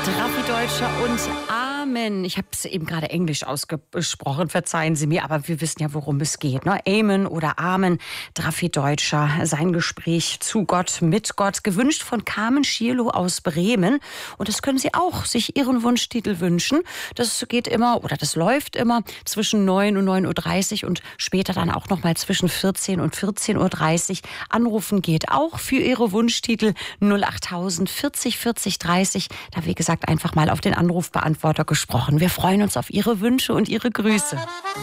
Raffi Deutscher und Amen. Ich habe es eben gerade Englisch ausgesprochen, verzeihen Sie mir, aber wir wissen ja, worum es geht. Ne? Amen oder Amen. Raffi Deutscher, sein Gespräch zu Gott, mit Gott, gewünscht von Carmen Schierloh aus Bremen. Und das können Sie auch sich Ihren Wunschtitel wünschen. Das geht immer, oder das läuft immer zwischen 9 und 9.30 Uhr und später dann auch noch mal zwischen 14 und 14.30 Uhr. Anrufen geht auch für Ihre Wunschtitel 08000 40 40 30. Da, wie gesagt, einfach mal auf den Anrufbeantworter gesprochen. Wir freuen uns auf Ihre Wünsche und Ihre Grüße.